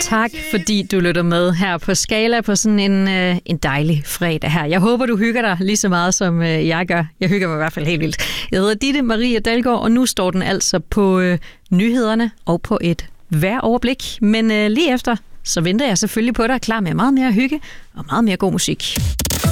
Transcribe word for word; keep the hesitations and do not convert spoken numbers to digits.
tak, fordi du lytter med her på Skala på sådan en, øh, en dejlig fredag her. Jeg håber, du hygger dig lige så meget, som øh, jeg gør. Jeg hygger mig i hvert fald helt vildt. Jeg hedder Ditte Marie Dalgaard, og nu står den altså på øh, nyhederne og på et vejroverblik. Men øh, lige efter, så venter jeg selvfølgelig på dig, klar med meget mere hygge og meget mere god musik.